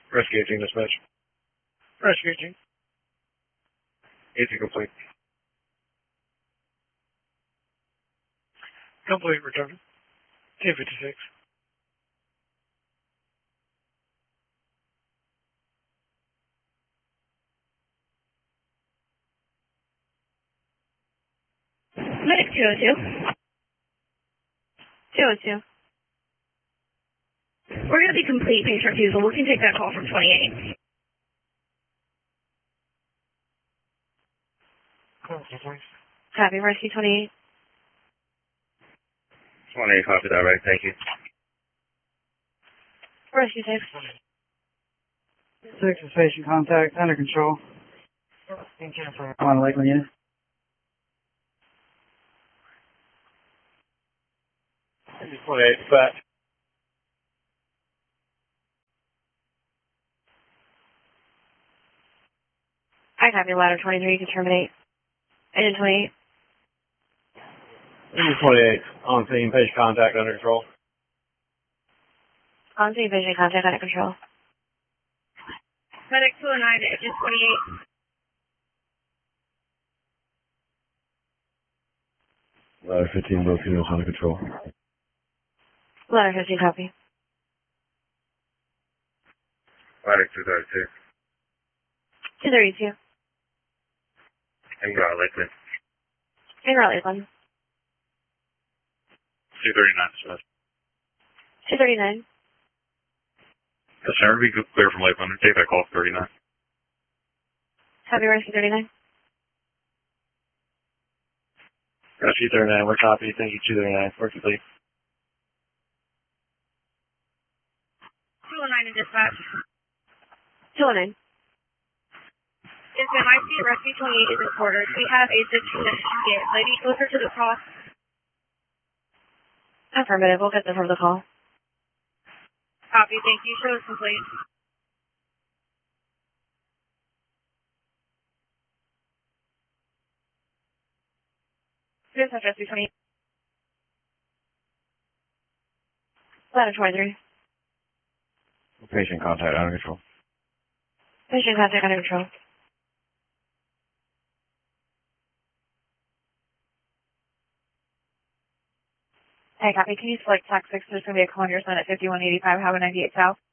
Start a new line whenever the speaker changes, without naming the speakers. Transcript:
Rescue team dispatch. Rescue team. Easy complete. Complete return. T56.
Medic 202. 202. We're going to be complete patient refusal. We can take that call from 28. Copy, rescue 28.
28, copy that, right? Thank you.
Rescue 6.
6 is patient contact, under control. On Lakeland unit.
This is 28, dispatch.
I copy ladder 23, you can terminate. Engine 28.
This is 28, on scene, patient contact, under control.
On scene, vision contact under control. Medic 209, engine 28.
Ladder 15, both units under control.
Ladder 15, copy.
Ladder 232.
232.
Ingrar, Lakeland.
Ingrar, Lakeland.
239, dispatch.
239.
Yes, sir. Be clear from Lakeland. Take that call, 39.
Copy, rescue 39.
Rescue 39, we're copy. Thank you, 239. We're complete.
209 in dispatch. 209. Yes, ma'am, I see rescue 28 is ordered. We have a 6 get lady closer to the cross. Affirmative, we'll get them from the call. Copy, thank you. Show is complete. Dispatch rescue 28. Ladder 23.
Patient contact, under control.
Patient contact under control. Hey, copy. Can you select TAC 6? There's going to be a call on your sign at 5185 Highway 98 South.